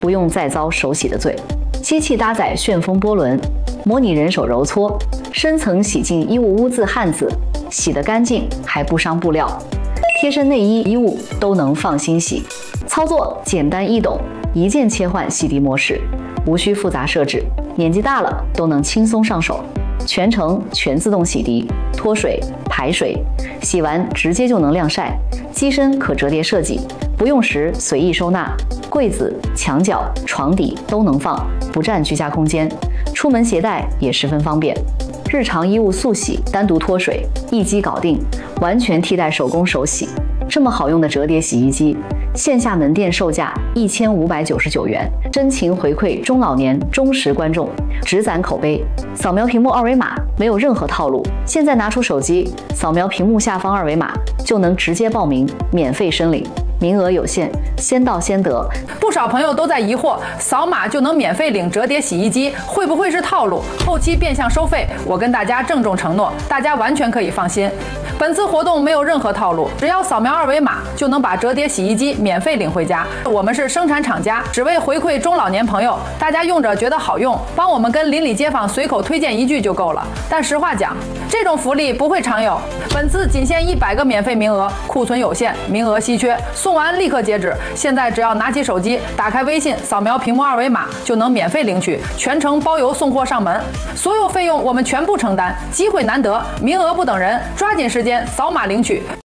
不用再遭手洗的罪。机器搭载旋风波轮，模拟人手揉搓，深层洗净衣物污渍汗渍，洗得干净还不伤布料。贴身内衣衣物都能放心洗，操作简单易懂，一键切换洗涤模式，无需复杂设置，年纪大了都能轻松上手。全程全自动洗涤、脱水、排水，洗完直接就能晾晒。机身可折叠设计，不用时随意收纳，柜子、墙角、床底都能放，不占居家空间。出门携带也十分方便。日常衣物速洗，单独脱水，一机搞定，完全替代手工手洗。这么好用的折叠洗衣机，线下门店售价1599元，真情回馈中老年忠实观众，只攒口碑。扫描屏幕二维码，没有任何套路。现在拿出手机，扫描屏幕下方二维码，就能直接报名，免费申领。名额有限，先到先得。 不少朋友都在疑惑，扫码就能免费领折叠洗衣机，会不会是套路？后期变相收费？我跟大家郑重承诺，大家完全可以放心。本次活动没有任何套路，只要扫描二维码就能把折叠洗衣机免费领回家。我们是生产厂家，只为回馈中老年朋友，大家用着觉得好用，帮我们跟邻里街坊随口推荐一句就够了。但实话讲，这种福利不会常有，本次仅限100个免费名额，库存有限，名额稀缺，送完立刻截止。现在只要拿起手机，打开微信，扫描屏幕二维码就能免费领取，全程包邮送货上门，所有费用我们全部承担。机会难得，名额不等人，抓紧时间扫码领取。